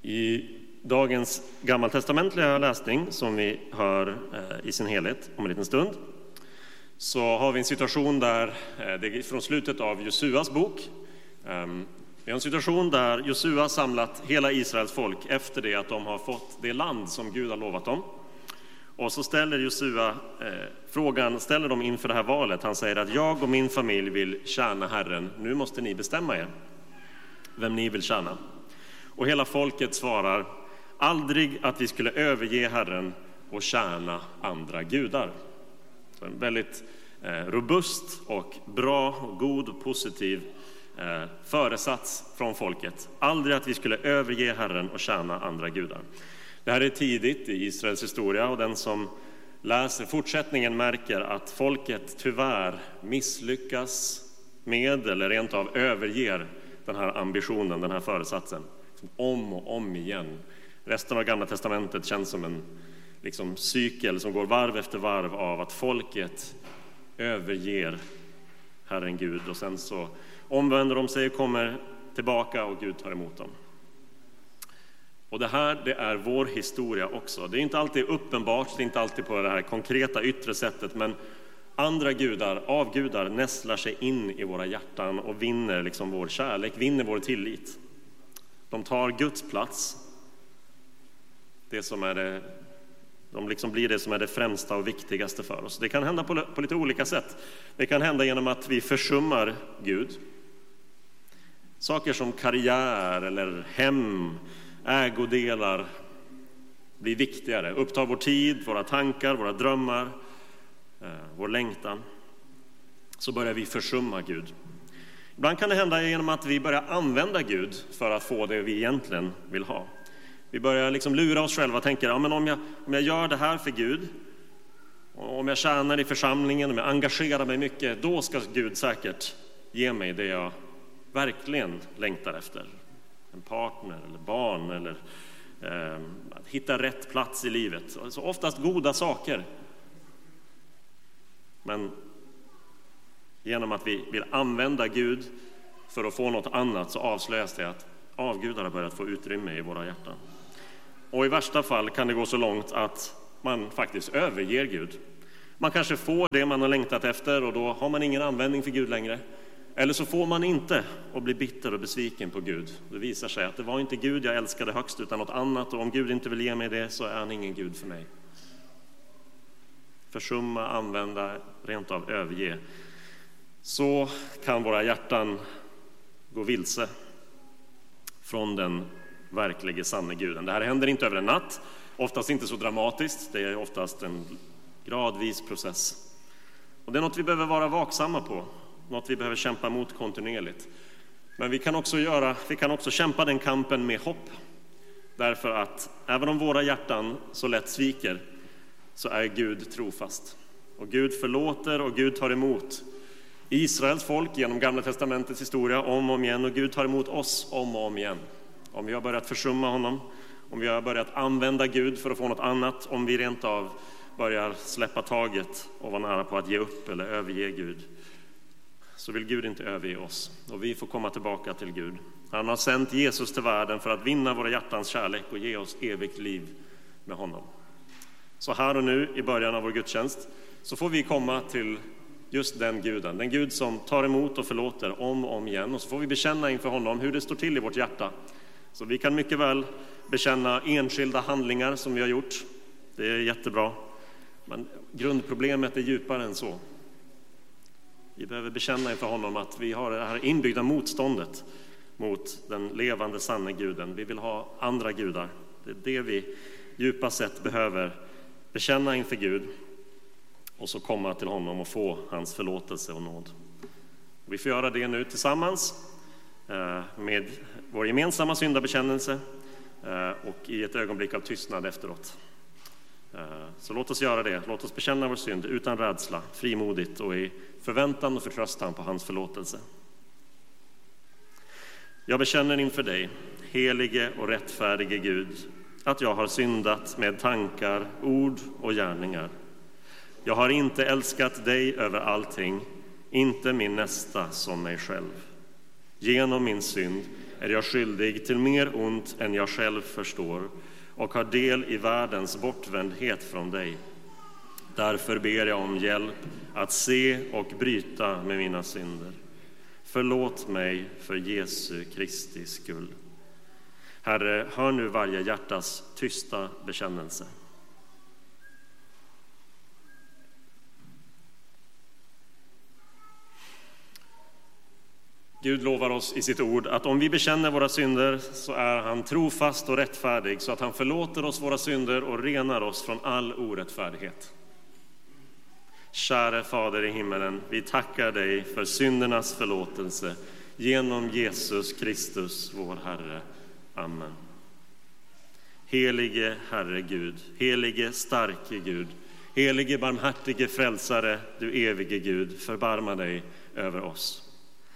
I dagens gammaltestamentliga läsning som vi hör i sin helhet om en liten stund så har vi en situation där det är från slutet av Josuas bok. Vi har en situation där Josua samlat hela Israels folk efter det att de har fått det land som Gud har lovat dem. Och så ställer Josua ställer dem inför det här valet. Han säger att jag och min familj vill tjäna Herren. Nu måste ni bestämma er vem ni vill tjäna. Och hela folket svarar, aldrig att vi skulle överge Herren och tjäna andra gudar. Så en väldigt robust och bra och god och positiv föresats från folket. Aldrig att vi skulle överge Herren och tjäna andra gudar. Det här är tidigt i Israels historia och den som läser fortsättningen märker att folket tyvärr misslyckas med eller rent av överger den här ambitionen, den här föresatsen. Om och om igen. Resten av Gamla testamentet känns som en cykel som går varv efter varv av att folket överger Herren Gud och sen så omvänder de sig och kommer tillbaka och Gud tar emot dem. Och det här, det är vår historia också. Det är inte alltid uppenbart, det är inte alltid på det här konkreta yttre sättet, men andra gudar, avgudar, nästlar sig in i våra hjärtan och vinner vår kärlek, vinner vår tillit. De tar Guds plats. De blir det som är det främsta och viktigaste för oss. Det kan hända på lite olika sätt. Det kan hända genom att vi försummar Gud. Saker som karriär eller hem, ägodelar blir viktigare. Upptar vår tid, våra tankar, våra drömmar, vår längtan. Så börjar vi försumma Gud. Ibland kan det hända genom att vi börjar använda Gud för att få det vi egentligen vill ha. Vi börjar lura oss själva och tänker, om jag gör det här för Gud, om jag tjänar i församlingen, om jag engagerar mig mycket, då ska Gud säkert ge mig det jag verkligen längtar efter. En partner eller barn eller att hitta rätt plats i livet. Alltså oftast goda saker. Men genom att vi vill använda Gud för att få något annat så avslöjas det att avgudar har börjat få utrymme i våra hjärtan. Och i värsta fall kan det gå så långt att man faktiskt överger Gud. Man kanske får det man har längtat efter och då har man ingen användning för Gud längre. Eller så får man inte och blir bitter och besviken på Gud. Det visar sig att det var inte Gud jag älskade högst utan något annat. Och om Gud inte vill ge mig det så är han ingen Gud för mig. Försumma, använda, rent av överge. Så kan våra hjärtan gå vilse från den verkliga sanna Guden. Det här händer inte över en natt. Oftast inte så dramatiskt. Det är oftast en gradvis process. Och det är något vi behöver vara vaksamma på. Något vi behöver kämpa mot kontinuerligt. Men vi kan också kämpa den kampen med hopp. Därför att även om våra hjärtan så lätt sviker så är Gud trofast. Och Gud förlåter och Gud tar emot Israels folk genom Gamla testamentets historia om och om igen. Och Gud tar emot oss om och om igen. Om vi har börjat försumma honom, om vi har börjat använda Gud för att få något annat, om vi rent av börjar släppa taget och vara nära på att ge upp eller överge Gud, så vill Gud inte överge oss. Och vi får komma tillbaka till Gud. Han har sänt Jesus till världen för att vinna våra hjärtans kärlek och ge oss evigt liv med honom. Så här och nu i början av vår gudstjänst så får vi komma till just den guden. Den Gud som tar emot och förlåter om och om igen. Och så får vi bekänna inför honom hur det står till i vårt hjärta. Så vi kan mycket väl bekänna enskilda handlingar som vi har gjort. Det är jättebra. Men grundproblemet är djupare än så. Vi behöver bekänna inför honom att vi har det här inbyggda motståndet mot den levande sanna guden. Vi vill ha andra gudar. Det är det vi djupast sett behöver bekänna inför Gud och så komma till honom och få hans förlåtelse och nåd. Vi får göra det nu tillsammans med vår gemensamma syndabekännelse och i ett ögonblick av tystnad efteråt. Så låt oss göra det. Låt oss bekänna vår synd utan rädsla, frimodigt och i förväntan och förtröstan på hans förlåtelse. Jag bekänner inför dig, helige och rättfärdige Gud, att jag har syndat med tankar, ord och gärningar. Jag har inte älskat dig över allting, inte min nästa som mig själv. Genom min synd är jag skyldig till mer ont än jag själv förstår och har del i världens bortvändhet från dig. Därför ber jag om hjälp att se och bryta med mina synder. Förlåt mig för Jesu Kristi skull. Herre, hör nu varje hjärtas tysta bekännelse. Gud lovar oss i sitt ord att om vi bekänner våra synder så är han trofast och rättfärdig så att han förlåter oss våra synder och renar oss från all orättfärdighet. Käre Fader i himmelen, vi tackar dig för syndernas förlåtelse genom Jesus Kristus, vår Herre. Amen. Helige Herre Gud, helige starke Gud, helige barmhärtige frälsare, du evige Gud, förbarma dig över oss.